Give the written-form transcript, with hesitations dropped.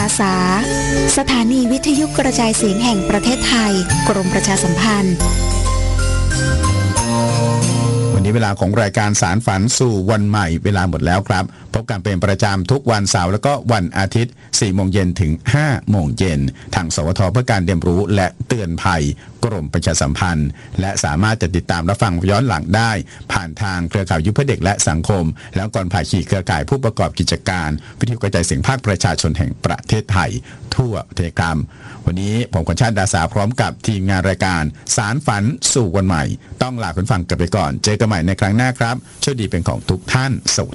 อาสาสถานีวิทยุกระจายเสียงแห่งประเทศไทยกรมประชาสัมพันธ์วันนี้เวลาของรายการสารฝันสู่วันใหม่เวลาหมดแล้วครับพบกันเป็นประจำทุกวันเสาร์แล้วก็วันอาทิตย์ 4 โมงเย็นถึง 5 โมงเย็นทางสวทเพื่อการเรียนรู้และเตือนภัยกรมประชาสัมพันธ์และสามารถจะติดตามรับฟังย้อนหลังได้ผ่านทางเครือข่ายยุทธเพื่อเด็กและสังคมแล้วก่อนภาคีเครือข่ายผู้ประกอบกิจการวิทยุกระจายเสียงภาคประชาชนแห่งประเทศไทยทั่วประเทศครับวันนี้ผมคนชาติดาสาพร้อมกับทีมงานรายการสารฝันสู่วันใหม่ต้องลาคุณฟังกันไปก่อนเจอกันใหม่ในครั้งหน้าครับโชคดีเป็นของทุกท่านสวัสดี